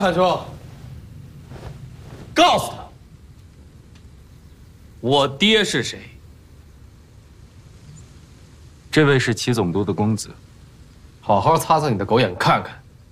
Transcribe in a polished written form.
汉兄，告诉他，我爹是谁。 这位是齐总督的公子， 好好擦擦你的狗眼看看，